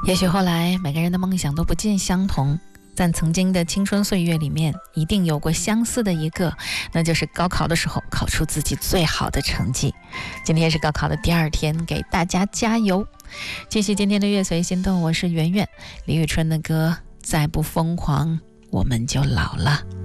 也许后来每个人的梦想都不尽相同，但曾经的青春岁月里面一定有过相似的一个，那就是高考的时候考出自己最好的成绩。今天是高考的第二天，给大家加油！继续今天的乐随心动，我是圆圆。李宇春的歌《再不疯狂我们就老了》。